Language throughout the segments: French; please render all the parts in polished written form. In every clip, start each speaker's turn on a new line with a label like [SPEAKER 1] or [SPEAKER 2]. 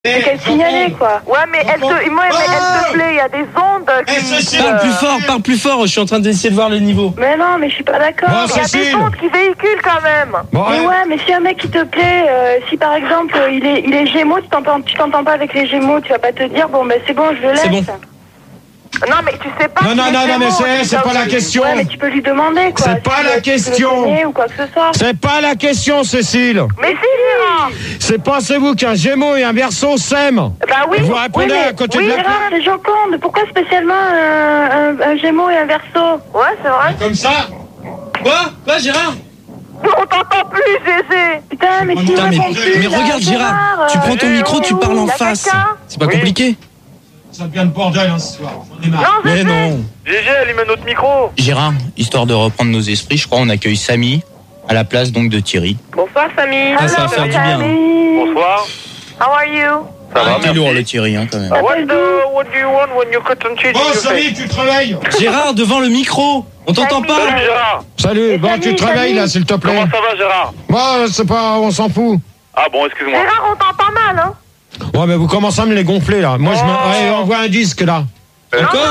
[SPEAKER 1] C'est qu'elle signalait, quoi.
[SPEAKER 2] Ouais, mais elle te plaît, il y a des ondes qui...
[SPEAKER 3] Parle plus fort, je suis en train d'essayer de voir le niveau.
[SPEAKER 1] Mais non, mais je suis pas d'accord.
[SPEAKER 2] Il y a des ondes qui véhiculent quand même.
[SPEAKER 1] Mais ouais, mais si un mec qui te plaît, si par exemple il est Gémeaux, tu t'entends pas avec les Gémeaux, tu vas pas te dire, bon, ben c'est bon, je le laisse.
[SPEAKER 3] C'est bon.
[SPEAKER 2] Non, mais tu sais pas.
[SPEAKER 4] Non, mais c'est pas la question.
[SPEAKER 1] Ouais, mais tu peux lui demander, quoi.
[SPEAKER 4] C'est pas la question.
[SPEAKER 1] Ou quoi que ce soit.
[SPEAKER 4] C'est pas la question, Cécile.
[SPEAKER 2] Mais si, Gérard.
[SPEAKER 4] C'est pensez-vous qu'un Gémeaux et un Verseau s'aiment?
[SPEAKER 2] Bah oui.
[SPEAKER 4] Vous répondez à côté de la...
[SPEAKER 1] Gérard, c'est joconde. Pourquoi spécialement un Gémeaux et un Verseau?
[SPEAKER 2] Ouais, c'est vrai.
[SPEAKER 4] Comme ça?
[SPEAKER 3] Quoi, Gérard?
[SPEAKER 2] On t'entend plus, Gégé.
[SPEAKER 1] Putain, mais tu réponds plus.
[SPEAKER 3] Mais regarde, Gérard, tu prends ton micro, tu parles en face. C'est pas compliqué.
[SPEAKER 4] Ça devient le bordel, ce soir. On est marre.
[SPEAKER 3] Mais non.
[SPEAKER 5] Gégé, allume notre micro.
[SPEAKER 6] Gérard, histoire de reprendre nos esprits, je crois on accueille Samy à la place donc de Thierry.
[SPEAKER 2] Bonsoir, Samy.
[SPEAKER 3] Ah, ça va faire du bien.
[SPEAKER 5] Bonsoir.
[SPEAKER 2] How are you?
[SPEAKER 5] Ça va,
[SPEAKER 6] Il est lourd le Thierry quand même.
[SPEAKER 5] What do you want when you cut and cheese?
[SPEAKER 4] Bon, Samy, tu te réveilles.
[SPEAKER 3] Gérard, devant le micro. On t'entend pas.
[SPEAKER 5] Salut Gérard.
[SPEAKER 4] Salut, bon, tu te réveilles, là, s'il te plaît.
[SPEAKER 5] Comment ça va Gérard?
[SPEAKER 4] Moi, c'est pas... On s'en fout.
[SPEAKER 5] Ah bon, excuse-moi.
[SPEAKER 2] Gérard, on t'entend mal, hein?
[SPEAKER 4] Ouais, mais vous commencez à me les gonfler, là. Moi, allez, envoie un disque, là.
[SPEAKER 3] Encore?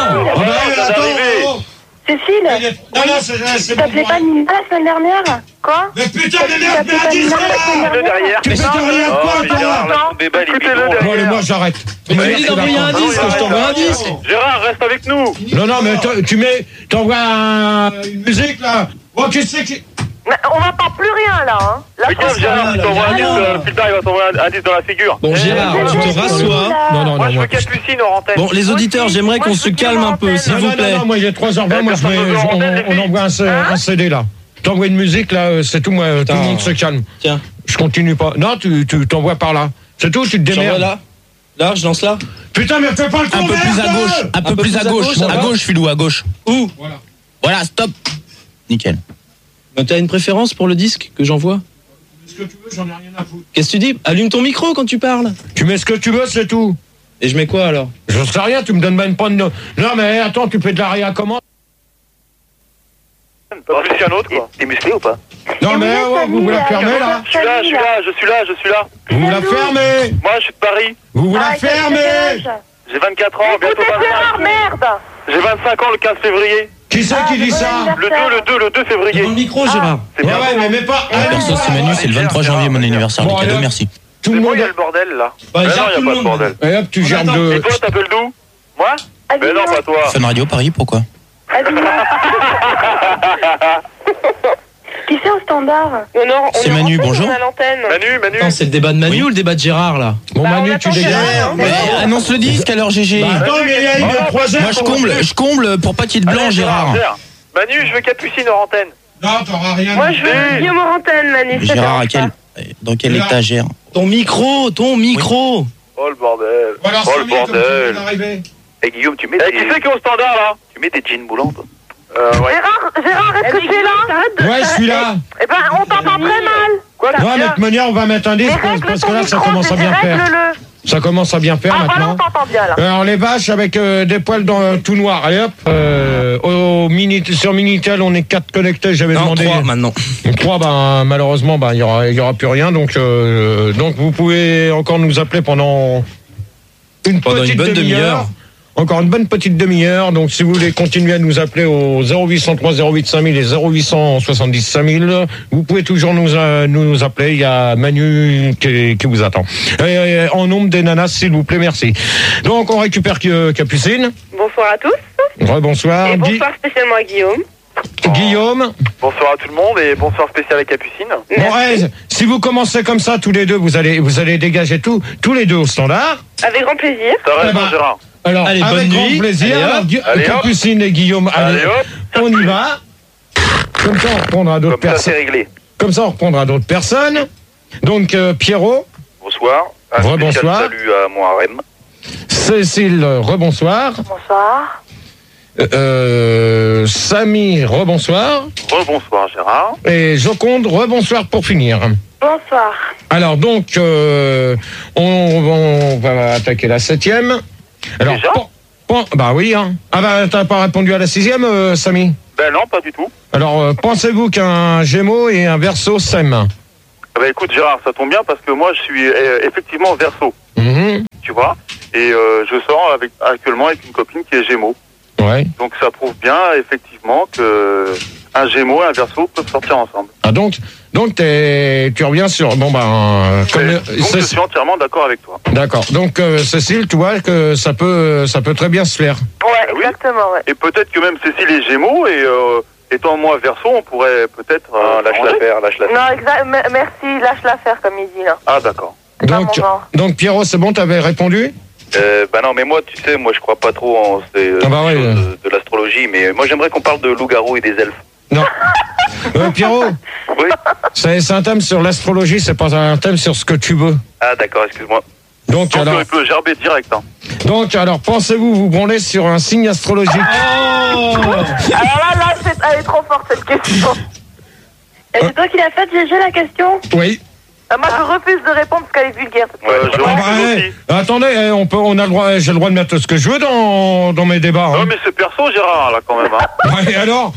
[SPEAKER 1] Cécile, tu t'appelais pas Nina la semaine dernière? Quoi?
[SPEAKER 4] Mais putain, mais merde, mais un disque, là.
[SPEAKER 5] Le derrière.
[SPEAKER 4] Tu fais rien de quoi, toi? Bon, allez, moi, j'arrête.
[SPEAKER 3] Mais tu dis d'envoyer un disque, je t'envoie un disque.
[SPEAKER 5] Gérard, reste avec nous.
[SPEAKER 4] Non, mais t'envoies une musique, là. Bon, tu sais que...
[SPEAKER 2] Mais on n'entend plus rien, là, hein?
[SPEAKER 5] Regarde Gérard, tu t'envoies un disque, plus tard il va t'envoyer un disque dans la figure.
[SPEAKER 3] Bon, Gérard, tu te rassois.
[SPEAKER 4] Non,
[SPEAKER 5] Moi je veux Capucine en antenne.
[SPEAKER 3] Bon, les auditeurs, j'aimerais qu'on se calme un peu, s'il vous plaît.
[SPEAKER 4] Non, moi, il est 3h20, moi, on envoie un CD, là. T'envoies une musique, là, c'est tout, moi, tout le monde se calme.
[SPEAKER 3] Tiens.
[SPEAKER 4] Je continue pas. Non, tu t'envoies par là. C'est tout, tu te
[SPEAKER 3] J'envoie
[SPEAKER 4] démerdes.
[SPEAKER 3] là, je lance là.
[SPEAKER 4] Putain, mais fais pas le con,
[SPEAKER 6] Un peu plus à gauche, un peu plus à gauche,
[SPEAKER 3] ça va
[SPEAKER 6] à gauche, Philou, à gauche.
[SPEAKER 3] Où?
[SPEAKER 6] Voilà, stop. Nickel.
[SPEAKER 3] T'as une préférence pour le disque que j'envoie?
[SPEAKER 4] Ce que tu veux, j'en ai rien à foutre.
[SPEAKER 3] Qu'est-ce que tu dis? Allume ton micro quand tu parles.
[SPEAKER 4] Tu mets ce que tu veux, c'est tout.
[SPEAKER 3] Et je mets quoi alors?
[SPEAKER 4] Je sais rien, tu me donnes même pas de... Non, mais attends, tu fais de la réacommande.
[SPEAKER 5] Pas plus qu'un autre quoi.
[SPEAKER 7] T'es musclé ou pas?
[SPEAKER 4] Non, mais vous la fermez, là.
[SPEAKER 5] Je suis là.
[SPEAKER 4] Vous la fermez.
[SPEAKER 5] Moi je suis de Paris.
[SPEAKER 4] Vous la fermez.
[SPEAKER 5] J'ai 24 ans, bientôt
[SPEAKER 2] Écoutez, Gérard,
[SPEAKER 5] 25.
[SPEAKER 2] merde!
[SPEAKER 5] J'ai 25 ans le 15 février.
[SPEAKER 4] Qui c'est qui dit ça?
[SPEAKER 5] Le 2 février.
[SPEAKER 3] Devant le micro, Gérard.
[SPEAKER 5] C'est bien.
[SPEAKER 4] Ouais, mais pas...
[SPEAKER 6] Perso, c'est Manu, c'est le 23 janvier mon anniversaire,
[SPEAKER 4] Bon,
[SPEAKER 6] les cadeaux,
[SPEAKER 4] alors.
[SPEAKER 6] merci.
[SPEAKER 4] Tout
[SPEAKER 5] C'est
[SPEAKER 4] le
[SPEAKER 5] bon,
[SPEAKER 4] monde...
[SPEAKER 5] il y a le bordel là.
[SPEAKER 3] Bah,
[SPEAKER 5] Mais non,
[SPEAKER 3] gère
[SPEAKER 5] il
[SPEAKER 3] tout
[SPEAKER 5] n'y a
[SPEAKER 3] le
[SPEAKER 5] pas de
[SPEAKER 3] monde.
[SPEAKER 5] bordel.
[SPEAKER 4] Et hop, tu germes de...
[SPEAKER 5] Et toi, t'appelles d'où? Moi? Mais non, pas toi.
[SPEAKER 6] Fun Radio Paris, pourquoi?
[SPEAKER 1] Qui c'est au standard?
[SPEAKER 6] C'est Manu, bonjour.
[SPEAKER 5] Manu.
[SPEAKER 3] Non, c'est le débat de Manu ou le débat de Gérard là?
[SPEAKER 4] Bon, Manu, tu dégages.
[SPEAKER 6] Mais annonce le disque alors, GG.
[SPEAKER 4] Attends, mais il y a une 3 heures.
[SPEAKER 6] Moi je comble pour pas qu'il y ait de blanc,
[SPEAKER 5] Allez,
[SPEAKER 6] Gérard.
[SPEAKER 5] Manu, je veux Capucine en antenne.
[SPEAKER 4] Non, t'auras rien.
[SPEAKER 1] Moi, je veux Guillaume Orantène, Manu.
[SPEAKER 6] Gérard, dans quelle étagère?
[SPEAKER 3] Ton micro.
[SPEAKER 5] Oh le bordel.
[SPEAKER 4] Voilà,
[SPEAKER 5] Oh le bordel.
[SPEAKER 7] Eh Guillaume, tu mets
[SPEAKER 5] Eh, qui c'est qui est au standard là?
[SPEAKER 7] tu mets des jeans moulants, toi?
[SPEAKER 5] Ouais.
[SPEAKER 2] Gérard, est-ce que tu es là?
[SPEAKER 4] Ouais, je suis là.
[SPEAKER 2] Eh ben, on t'entend très mal.
[SPEAKER 5] Quoi
[SPEAKER 4] Non, mais de toute manière, on va mettre un disque parce que là, ça commence à bien faire.
[SPEAKER 2] Règle-le.
[SPEAKER 4] Ça commence à bien faire
[SPEAKER 2] Ah, voilà, on
[SPEAKER 4] maintenant.
[SPEAKER 2] t'entend bien là.
[SPEAKER 4] Alors, les vaches avec des poils tout noirs. Allez hop. Sur Minitel, on est 4 connectés. J'avais
[SPEAKER 3] Non,
[SPEAKER 4] demandé.
[SPEAKER 3] 3 maintenant.
[SPEAKER 4] 3, malheureusement, il y aura plus rien. Donc, vous pouvez encore nous appeler pendant une
[SPEAKER 3] Pendant
[SPEAKER 4] petite
[SPEAKER 3] une bonne demi-heure.
[SPEAKER 4] Encore une bonne petite demi-heure. Donc, si vous voulez continuer à nous appeler au 0803 08 5000 et 0870 5000, vous pouvez toujours nous appeler. Il y a Manu qui vous attend. En nombre des nanas, s'il vous plaît, merci. Donc, on récupère Capucine.
[SPEAKER 1] Bonsoir à tous.
[SPEAKER 4] Rebonsoir.
[SPEAKER 1] Et bonsoir spécialement à Guillaume.
[SPEAKER 4] Guillaume.
[SPEAKER 5] Bonsoir à tout le monde et bonsoir spécial à Capucine.
[SPEAKER 4] Bon, si vous commencez comme ça, tous les deux, vous allez dégager tous les deux au standard.
[SPEAKER 1] Avec grand plaisir.
[SPEAKER 5] T'as raison Gérard.
[SPEAKER 4] Alors,
[SPEAKER 3] Allez,
[SPEAKER 4] avec
[SPEAKER 3] bonne
[SPEAKER 4] grand
[SPEAKER 3] nuit.
[SPEAKER 4] plaisir.
[SPEAKER 3] Allez, hop.
[SPEAKER 5] Allez, hop.
[SPEAKER 4] Capucine et Guillaume, allez,
[SPEAKER 5] hop.
[SPEAKER 4] on y va. Comme ça, on reprendra d'autres
[SPEAKER 7] Comme ça, c'est
[SPEAKER 4] personnes.
[SPEAKER 7] réglé.
[SPEAKER 4] Comme ça, on reprendra d'autres personnes. Donc, Pierrot,
[SPEAKER 7] Bonsoir. Un spécial
[SPEAKER 4] Rebonsoir.
[SPEAKER 7] salut à mon harem.
[SPEAKER 4] Cécile, rebonsoir.
[SPEAKER 2] Bonsoir.
[SPEAKER 4] Samy, rebonsoir.
[SPEAKER 5] Rebonsoir Gérard.
[SPEAKER 4] Et Joconde, rebonsoir pour finir.
[SPEAKER 1] Bonsoir.
[SPEAKER 4] Alors, donc, on va attaquer la 7e. Alors,
[SPEAKER 5] Déjà
[SPEAKER 4] bah oui, hein. Ah bah, t'as pas répondu à la 6e, Samy?
[SPEAKER 5] Ben non, pas du tout.
[SPEAKER 4] Alors, pensez-vous qu'un Gémeaux et un Verseau s'aiment?
[SPEAKER 5] Bah écoute Gérard, ça tombe bien parce que moi je suis effectivement Verseau. Tu vois. Et je sors actuellement avec une copine qui est Gémeaux.
[SPEAKER 4] Ouais.
[SPEAKER 5] Donc ça prouve bien effectivement que un Gémeaux et un Verseau peuvent sortir ensemble.
[SPEAKER 4] Ah donc tu reviens sur
[SPEAKER 5] je suis entièrement d'accord avec toi.
[SPEAKER 4] D'accord. Donc Cécile, tu vois que ça peut très bien se faire.
[SPEAKER 2] Ouais, exactement, ouais.
[SPEAKER 5] Et peut-être que même Cécile est Gémeaux et étant moi Verseau, on pourrait peut-être
[SPEAKER 7] lâche l'affaire.
[SPEAKER 2] Non, merci, lâche l'affaire comme il dit là.
[SPEAKER 5] Ah d'accord.
[SPEAKER 4] Donc Pierrot, c'est bon, t'avais répondu?
[SPEAKER 7] Bah non, mais moi, tu sais, moi je crois pas trop en de l'astrologie, mais moi j'aimerais qu'on parle de loups-garous et des elfes.
[SPEAKER 4] Non. Pierrot.
[SPEAKER 5] Oui.
[SPEAKER 4] C'est un thème sur l'astrologie, c'est pas un thème sur ce que tu veux.
[SPEAKER 7] Ah d'accord, excuse-moi.
[SPEAKER 4] Donc alors.
[SPEAKER 5] On peut gerber direct. Hein.
[SPEAKER 4] Donc alors, pensez-vous vous branler sur un signe astrologique?
[SPEAKER 2] Alors là, elle est trop forte cette question.
[SPEAKER 1] C'est toi qui l'as faite, GG, la question?
[SPEAKER 4] Oui.
[SPEAKER 2] Moi, je refuse de répondre parce qu'elle est vulgaire.
[SPEAKER 4] Attendez, on a le droit, j'ai le droit de mettre ce que je veux dans mes débats.
[SPEAKER 5] Non, mais c'est perso, Gérard, là, quand même. Hein.
[SPEAKER 4] Et alors,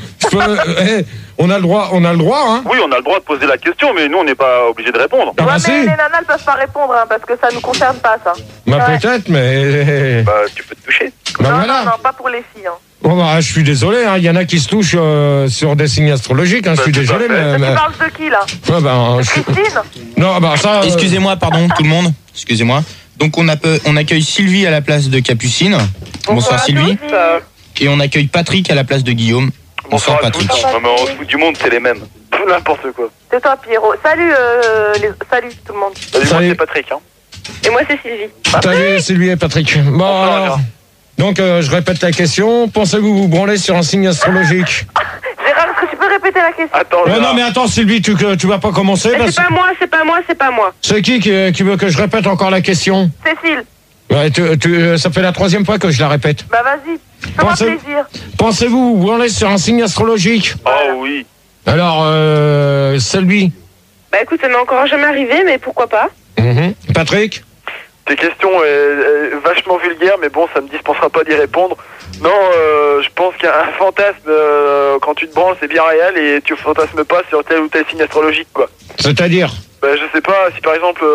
[SPEAKER 4] on a le droit, hein.
[SPEAKER 5] Oui, on a le droit de poser la question, mais nous, on n'est pas obligé de répondre.
[SPEAKER 2] Ouais, mais les nanas ne peuvent pas répondre, hein, parce que ça nous concerne pas, ça.
[SPEAKER 4] Bah peut-être, mais.
[SPEAKER 7] Bah tu peux te toucher.
[SPEAKER 4] Bah
[SPEAKER 2] non,
[SPEAKER 4] voilà.
[SPEAKER 2] non, pas pour les filles. Hein.
[SPEAKER 4] Bon bah je suis désolé, hein. Il y en a qui se touchent sur des signes astrologiques, hein. Je suis désolé, mais.
[SPEAKER 2] Tu parles de qui là? Christine?
[SPEAKER 4] Non, bah ça.
[SPEAKER 6] Excusez-moi, pardon, tout le monde. Excusez-moi. Donc on accueille Sylvie à la place de Capucine. Bonsoir Sylvie. Et on accueille Patrick à la place de Guillaume. Bonsoir Patrick.
[SPEAKER 7] Non mais on se fout du monde, c'est les mêmes.
[SPEAKER 5] N'importe quoi.
[SPEAKER 2] C'est toi Pierrot. Salut tout le monde.
[SPEAKER 5] Salut. Moi c'est Patrick. Hein.
[SPEAKER 1] Et moi c'est Sylvie.
[SPEAKER 4] Salut Sylvie et Patrick. Bon alors. Donc je répète la question. Pensez-vous vous branler sur un signe astrologique?
[SPEAKER 2] Gérard, est-ce que tu peux répéter la question?
[SPEAKER 5] Attends.
[SPEAKER 4] Non mais attends Sylvie, tu vas pas commencer.
[SPEAKER 1] C'est pas moi.
[SPEAKER 4] C'est qui veut que je répète encore la question?
[SPEAKER 2] Cécile.
[SPEAKER 4] Ouais, ça fait la 3e fois que je la répète.
[SPEAKER 2] Bah vas-y, fais-moi plaisir.
[SPEAKER 4] Pensez-vous vous branler sur un signe astrologique?
[SPEAKER 5] Oh oui.
[SPEAKER 4] Alors, c'est lui.
[SPEAKER 1] Bah écoute, ça m'est encore jamais arrivé, mais pourquoi pas?
[SPEAKER 4] Patrick?
[SPEAKER 5] Tes questions vachement vulgaires, mais bon, ça me dispensera pas d'y répondre. Non, je pense qu'un fantasme, quand tu te branles, c'est bien réel et tu fantasmes pas sur tel ou tel signe astrologique, quoi.
[SPEAKER 4] C'est-à-dire?
[SPEAKER 5] Bah je sais pas, si par exemple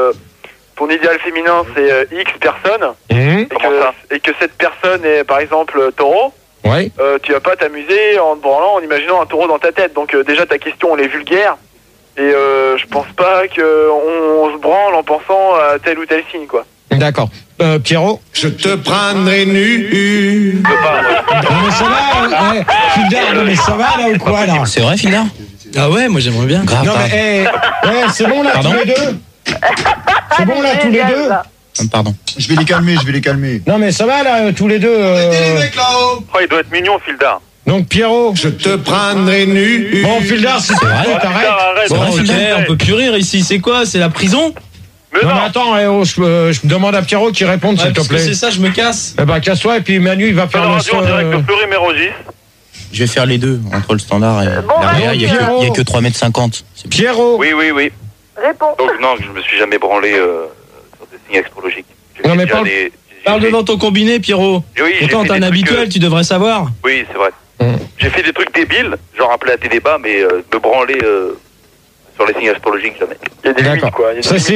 [SPEAKER 5] ton idéal féminin c'est X personne et que cette personne est par exemple taureau,
[SPEAKER 4] ouais.
[SPEAKER 5] Tu vas pas t'amuser en te branlant en imaginant un taureau dans ta tête. Donc déjà ta question elle est vulgaire et je pense pas qu'on se branle en pensant à tel ou tel signe, quoi.
[SPEAKER 4] D'accord. Pierrot?
[SPEAKER 8] Je te prendrai nu.
[SPEAKER 4] Non mais ça va, Fildar, non mais ça va là ou quoi là?
[SPEAKER 6] C'est vrai Fildar?
[SPEAKER 3] Ah ouais, moi j'aimerais bien.
[SPEAKER 6] Grave.
[SPEAKER 4] Non mais c'est bon là.
[SPEAKER 6] Pardon?
[SPEAKER 4] Tous les deux? C'est bon là tous les deux?
[SPEAKER 6] Pardon.
[SPEAKER 8] Je vais les calmer.
[SPEAKER 4] Non mais ça va là tous les deux.
[SPEAKER 8] Les mecs là-haut.
[SPEAKER 5] Oh, il doit être mignon, Fildar.
[SPEAKER 4] Donc Pierrot?
[SPEAKER 8] Je te prendrai nu.
[SPEAKER 4] Bon Fildar, si c'est vrai, t'arrêtes.
[SPEAKER 3] Bon, ok, on peut plus rire ici. C'est quoi? C'est la prison?
[SPEAKER 4] Non mais attends, je demande à Pierrot qu'il réponde s'il te plaît.
[SPEAKER 3] C'est ça, je me casse.
[SPEAKER 4] Eh ben casse-toi et puis Manu il va faire
[SPEAKER 5] le radio en direct de Fleury-Mérogis.
[SPEAKER 6] Je vais faire les deux, entre le standard et l'Arméa, il y a que 3,50 m.
[SPEAKER 4] Pierrot?
[SPEAKER 7] Oui.
[SPEAKER 2] Réponds.
[SPEAKER 7] Donc non, je me suis jamais branlé sur des signes astrologiques.
[SPEAKER 4] Non mais
[SPEAKER 3] parle devant ton combiné, Pierrot.
[SPEAKER 7] Oui,
[SPEAKER 3] pourtant t'es un habituel, tu devrais savoir.
[SPEAKER 7] Oui, c'est vrai. J'ai fait des trucs débiles, genre appeler à tes débats, mais me branler sur les signes astrologiques, jamais.
[SPEAKER 5] Il y a des limites, quoi.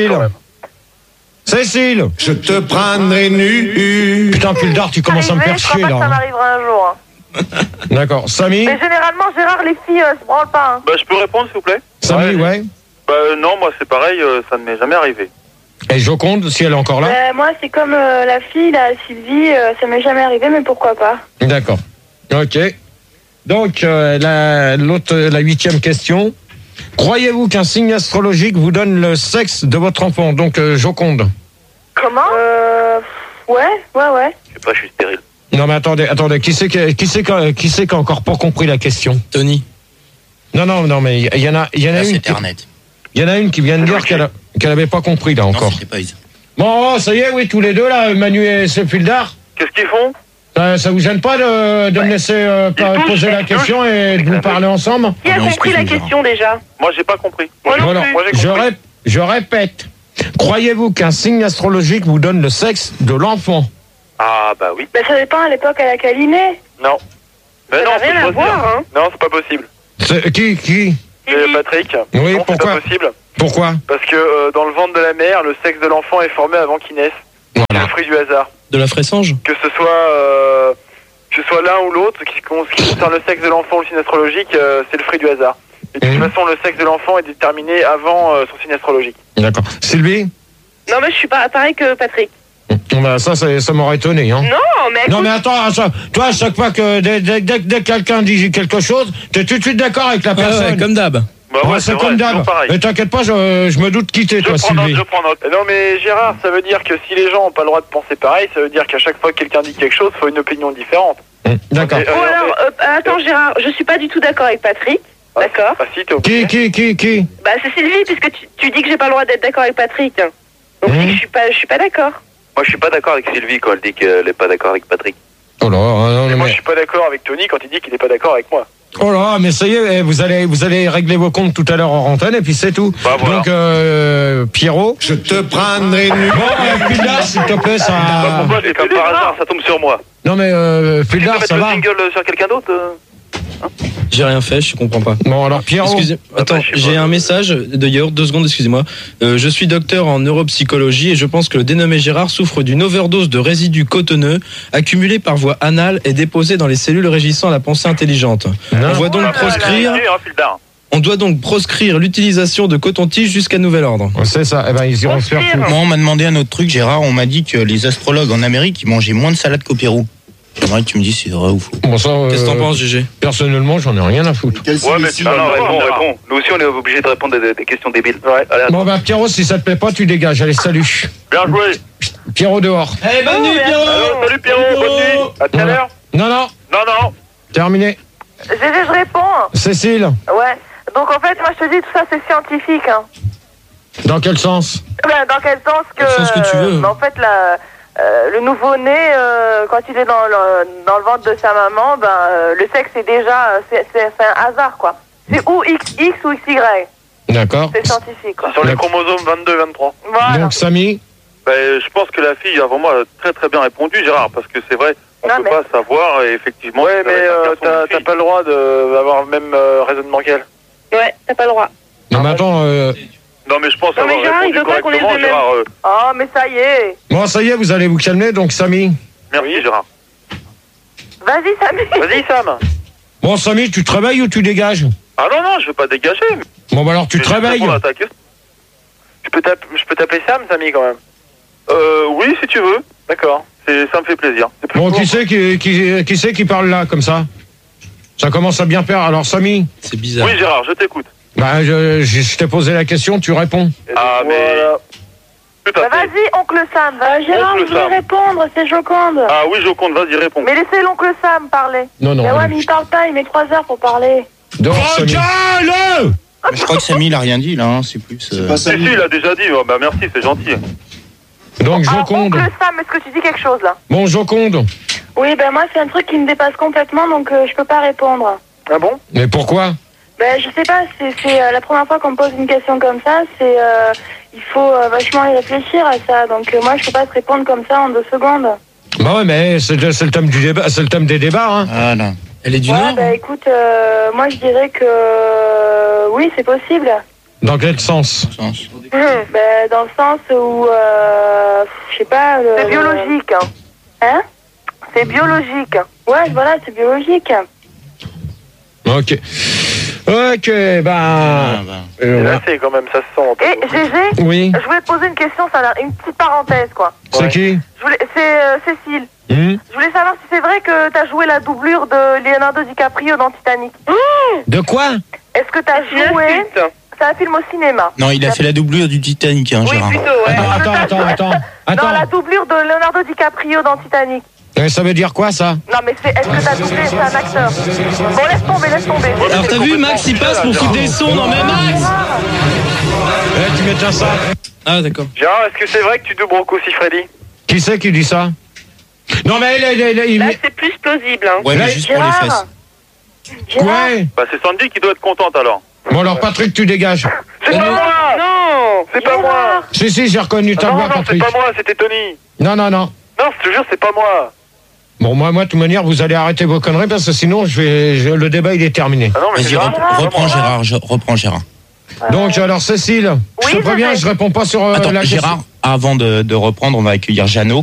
[SPEAKER 4] Cécile,
[SPEAKER 8] je te prendrai nu.
[SPEAKER 4] Putain, Fildar, tu commences à me faire chier là.
[SPEAKER 2] Je crois pas que ça m'arrivera un jour.
[SPEAKER 4] D'accord. Samy?
[SPEAKER 2] Mais généralement, Gérard, les filles se branlent pas. Hein.
[SPEAKER 5] Bah, je peux répondre, s'il vous plaît?
[SPEAKER 4] Samy, ouais.
[SPEAKER 5] Bah, non, moi, c'est pareil, ça ne m'est jamais arrivé.
[SPEAKER 4] Et Joconde, si elle est encore là?
[SPEAKER 1] Moi, c'est comme la fille, là, Sylvie, ça m'est jamais arrivé, mais pourquoi pas?
[SPEAKER 4] D'accord. Ok. Donc, la 8e question. Croyez-vous qu'un signe astrologique vous donne le sexe de votre enfant? Donc, Joconde.
[SPEAKER 2] Comment?
[SPEAKER 1] Ouais.
[SPEAKER 7] Je sais pas, je suis stérile.
[SPEAKER 4] Non, mais attendez. Qui c'est qui a encore pas compris la question?
[SPEAKER 3] Tony.
[SPEAKER 4] Non, mais il y en a une.
[SPEAKER 6] Internet.
[SPEAKER 4] Il y en a une qui vient de dire qu'elle avait pas compris là encore.
[SPEAKER 6] Non, c'était pas Isa.
[SPEAKER 4] Bon, ça y est, oui, tous les deux là, Manu et Fildar.
[SPEAKER 5] Qu'est-ce qu'ils font?
[SPEAKER 4] Ça vous gêne pas de me laisser poser la question et de vous parler ensemble?
[SPEAKER 1] Qui a compris la question déjà?
[SPEAKER 5] Moi, j'ai pas compris.
[SPEAKER 4] Voilà. Je répète. Croyez-vous qu'un signe astrologique vous donne le sexe de l'enfant?
[SPEAKER 5] Ah, bah oui.
[SPEAKER 1] Bah, ça dépend à l'époque à laquelle il est.
[SPEAKER 5] Non. Mais
[SPEAKER 1] Ça
[SPEAKER 5] non,
[SPEAKER 1] n'a rien à voir, hein.
[SPEAKER 5] Non, c'est pas possible.
[SPEAKER 4] Qui?
[SPEAKER 5] Patrick.
[SPEAKER 4] Oui,
[SPEAKER 5] non,
[SPEAKER 4] pourquoi?
[SPEAKER 5] c'est pas possible.
[SPEAKER 4] Pourquoi?
[SPEAKER 5] Parce que dans le ventre de la mère, le sexe de l'enfant est formé avant qu'il naisse. C'est le fruit du hasard.
[SPEAKER 3] De la fressange?
[SPEAKER 5] Que ce soit l'un ou l'autre, ce qui concerne le sexe de l'enfant ou le signe astrologique, c'est le fruit du hasard. Et de toute façon, le sexe de l'enfant est déterminé avant son signe astrologique.
[SPEAKER 4] D'accord. Sylvie?
[SPEAKER 2] Non, mais je suis pas pareil que Patrick.
[SPEAKER 4] Bah ça m'aurait étonné, hein.
[SPEAKER 2] Non, mais écoute...
[SPEAKER 4] Non, mais attends, toi, à chaque fois que dès que quelqu'un dit quelque chose, t'es tout de suite d'accord avec la personne.
[SPEAKER 3] Ouais, comme d'hab.
[SPEAKER 5] Bah ouais,
[SPEAKER 4] c'est comme d'hab. Et t'inquiète pas, je me doute qui t'es, toi, Sylvie.
[SPEAKER 5] Je prends note. Non, mais Gérard, ça veut dire que si les gens n'ont pas le droit de penser pareil, ça veut dire qu'à chaque fois que quelqu'un dit quelque chose, il faut une opinion différente.
[SPEAKER 4] D'accord.
[SPEAKER 2] Bon, alors, attends, Gérard, je suis pas du tout d'accord avec Patrick. D'accord.
[SPEAKER 5] Ah si, t'es obligé.
[SPEAKER 2] Qui Bah, c'est Sylvie, puisque tu dis que j'ai pas le droit d'être d'accord avec Patrick. Donc, je suis pas d'accord.
[SPEAKER 7] Moi, je suis pas d'accord avec Sylvie quand elle dit qu'elle est pas d'accord avec Patrick.
[SPEAKER 4] Oh là, non,
[SPEAKER 5] mais moi, je suis pas d'accord avec Tony quand il dit qu'il est pas d'accord avec moi.
[SPEAKER 4] Oh là, mais ça y est, vous allez régler vos comptes tout à l'heure en antenne et puis c'est tout.
[SPEAKER 7] Bah, voilà.
[SPEAKER 4] Donc, Pierrot.
[SPEAKER 8] Je te prendrai nu.
[SPEAKER 4] Bon, Pildar, s'il te plaît, ça.
[SPEAKER 7] Pourquoi c'est comme par hasard, ça tombe sur moi.
[SPEAKER 4] Non mais Pildar, ça va.
[SPEAKER 7] Tu veux mettre le jingle sur quelqu'un d'autre
[SPEAKER 3] J'ai rien fait, je comprends pas.
[SPEAKER 4] Bon, alors Pierrot.
[SPEAKER 3] Excusez, attends, j'ai un message d'ailleurs, 2 secondes, excusez-moi. Je suis docteur en neuropsychologie et je pense que le dénommé Gérard souffre d'une overdose de résidus cotonneux accumulés par voie anale et déposés dans les cellules régissant la pensée intelligente. On doit donc proscrire l'utilisation de coton-tige jusqu'à nouvel ordre.
[SPEAKER 4] C'est ça, eh ben ils iront se faire foutre.
[SPEAKER 6] Moi, on m'a demandé un autre truc, Gérard. On m'a dit que les astrologues en Amérique, ils mangeaient moins de salade qu'au Pérou. J'aimerais que tu me dises si c'est vrai ou faux.
[SPEAKER 4] Bon, ça,
[SPEAKER 3] Qu'est-ce que t'en penses, GG?
[SPEAKER 4] Personnellement, j'en ai rien à foutre.
[SPEAKER 7] Ouais, mais tu réponds. Nous aussi, on est obligé de répondre à des questions débiles. Ouais. Allez,
[SPEAKER 4] bon, bah, Pierrot, si ça te plaît pas, tu dégages. Allez, salut.
[SPEAKER 7] Bien joué.
[SPEAKER 4] Pierrot dehors.
[SPEAKER 3] Allez, bonne nuit, Pierrot.
[SPEAKER 5] Salut Pierrot, bonne nuit. À tout à l'heure.
[SPEAKER 4] Non. Terminé.
[SPEAKER 2] GG, je réponds.
[SPEAKER 4] Cécile.
[SPEAKER 2] Ouais. Donc, en fait, moi, je te dis, tout ça, c'est scientifique, hein.
[SPEAKER 4] Dans quel sens?
[SPEAKER 2] Ben, dans quel sens que...
[SPEAKER 3] Dans le sens que tu veux.
[SPEAKER 2] En fait, le nouveau-né, quand il est dans le ventre de sa maman, le sexe est déjà... C'est un hasard, quoi. C'est ou XX ou XY.
[SPEAKER 4] D'accord.
[SPEAKER 2] C'est scientifique, quoi.
[SPEAKER 5] Sur les chromosomes 22 et 23.
[SPEAKER 2] Voilà.
[SPEAKER 4] Donc, Samy?
[SPEAKER 7] Je pense que la fille, avant moi, a très très bien répondu, Gérard, parce que c'est vrai, on peut pas savoir, et effectivement...
[SPEAKER 5] Ouais, mais t'as pas le droit d'avoir le même raisonnement qu'elle.
[SPEAKER 2] Ouais, t'as pas le droit.
[SPEAKER 4] Non, mais attends...
[SPEAKER 7] Non, mais je pense
[SPEAKER 2] Non, mais
[SPEAKER 7] avoir
[SPEAKER 2] Gérard, il
[SPEAKER 7] répondu
[SPEAKER 2] veut pas qu'on ait
[SPEAKER 7] correctement,
[SPEAKER 2] le même.
[SPEAKER 7] Gérard.
[SPEAKER 2] Oh, mais ça y est.
[SPEAKER 4] Bon, ça y est, vous allez vous calmer, donc Samy.
[SPEAKER 7] Merci, Gérard.
[SPEAKER 2] Vas-y, Samy.
[SPEAKER 5] Vas-y, Sam.
[SPEAKER 4] Bon, Samy, tu te réveilles ou tu dégages?
[SPEAKER 7] Ah non, je veux pas dégager.
[SPEAKER 4] Bon, bah alors tu te réveilles.
[SPEAKER 5] Je peux t'appeler Sam, Samy, quand même.
[SPEAKER 7] Oui, si tu veux.
[SPEAKER 5] D'accord.
[SPEAKER 7] Ça me fait plaisir.
[SPEAKER 4] Bon, qui c'est qui parle là, comme ça? Ça commence à bien faire. Alors, Samy?
[SPEAKER 3] C'est bizarre.
[SPEAKER 7] Oui, Gérard, je t'écoute.
[SPEAKER 4] Bah, je t'ai posé la question, tu réponds.
[SPEAKER 7] Ah, mais... Tout à fait.
[SPEAKER 2] Vas-y, oncle Sam.
[SPEAKER 1] Gérard,
[SPEAKER 7] Oncle
[SPEAKER 1] je voulais
[SPEAKER 7] Sam.
[SPEAKER 1] répondre, c'est Joconde.
[SPEAKER 7] Ah oui, Joconde, vas-y, réponds.
[SPEAKER 2] Mais laissez l'oncle Sam parler.
[SPEAKER 4] Non.
[SPEAKER 1] Mais ouais, mais il parle pas, il met 3 heures pour parler.
[SPEAKER 4] Dehors, Samy.
[SPEAKER 6] Mais je crois que Samy, il a rien dit, là. Hein. C'est plus...
[SPEAKER 8] C'est pas
[SPEAKER 7] Si,
[SPEAKER 8] Samy.
[SPEAKER 7] il a déjà dit. Oh, bah merci, c'est gentil.
[SPEAKER 4] Donc,
[SPEAKER 2] Ah,
[SPEAKER 4] Joconde.
[SPEAKER 2] oncle Sam, est-ce que tu dis quelque chose, là?
[SPEAKER 4] Bon, Joconde.
[SPEAKER 1] Oui, ben moi, c'est un truc qui me dépasse complètement, donc je peux pas répondre.
[SPEAKER 5] Ah bon?
[SPEAKER 4] Mais pourquoi?
[SPEAKER 1] Ben, je sais pas, c'est la première fois qu'on me pose une question comme ça, il faut vachement y réfléchir à ça, donc moi, je peux pas te répondre comme ça en 2 secondes.
[SPEAKER 4] Bah ouais, mais c'est le thème du débat, c'est le thème des débats, hein.
[SPEAKER 6] Voilà.
[SPEAKER 3] Elle est du
[SPEAKER 1] Ouais,
[SPEAKER 3] Nord?
[SPEAKER 1] bah écoute, moi, je dirais que oui, c'est possible.
[SPEAKER 4] Dans quel sens?
[SPEAKER 1] Ben, dans le sens où, je sais pas...
[SPEAKER 2] C'est biologique, hein.
[SPEAKER 1] Hein?
[SPEAKER 2] C'est biologique.
[SPEAKER 1] Ouais, voilà, c'est biologique.
[SPEAKER 4] Ok, bah...
[SPEAKER 5] C'est assez, quand même, ça se sent.
[SPEAKER 2] Et GG,
[SPEAKER 4] Oui.
[SPEAKER 2] je voulais te poser une question, une petite parenthèse, quoi.
[SPEAKER 4] C'est qui?
[SPEAKER 2] C'est Cécile.
[SPEAKER 4] Hmm?
[SPEAKER 2] Je voulais savoir si c'est vrai que t'as joué la doublure de Leonardo DiCaprio dans Titanic.
[SPEAKER 4] De quoi?
[SPEAKER 2] Est-ce que t'as joué... C'est un film au cinéma.
[SPEAKER 6] Non, il a fait la doublure du Titanic, hein,
[SPEAKER 2] Oui,
[SPEAKER 6] Gérard.
[SPEAKER 2] plutôt, ouais.
[SPEAKER 4] Attends.
[SPEAKER 2] Non, la doublure de Leonardo DiCaprio dans Titanic.
[SPEAKER 4] Ça veut dire quoi, ça?
[SPEAKER 2] Non, mais est-ce que t'as doublé? C'est un acteur. Bon, laisse tomber.
[SPEAKER 3] Alors t'as vu, Max, il passe pour foutre des sons. Non mais Max!
[SPEAKER 4] Tu m'éteins ça.
[SPEAKER 3] Ah d'accord.
[SPEAKER 5] Gérard, est-ce que c'est vrai que tu doubles Rocco Siffredi?
[SPEAKER 4] Qui c'est qui dit ça? Non, mais il...
[SPEAKER 2] Là, c'est plus plausible, hein.
[SPEAKER 6] Ouais, mais juste pour les fesses.
[SPEAKER 4] Ouais.
[SPEAKER 7] Bah, c'est Sandy qui doit être contente, alors.
[SPEAKER 4] Bon, alors, Patrick, tu dégages.
[SPEAKER 5] C'est pas moi!
[SPEAKER 2] Non!
[SPEAKER 5] C'est pas moi!
[SPEAKER 4] Si, j'ai reconnu ta voix,
[SPEAKER 5] Non, c'est
[SPEAKER 4] Patrick.
[SPEAKER 5] pas moi, c'était Tony.
[SPEAKER 4] Non.
[SPEAKER 5] Non, je te jure, c'est pas moi.
[SPEAKER 4] Bon, moi, de toute manière, vous allez arrêter vos conneries parce que sinon, le débat, il est terminé.
[SPEAKER 5] Ah non, mais
[SPEAKER 6] Vas-y, reprends Gérard. Reprends Gérard.
[SPEAKER 4] Donc, alors, Cécile, je te préviens, je réponds pas sur
[SPEAKER 6] Attends,
[SPEAKER 4] la question.
[SPEAKER 6] Gérard, avant de reprendre, on va accueillir Jeannot.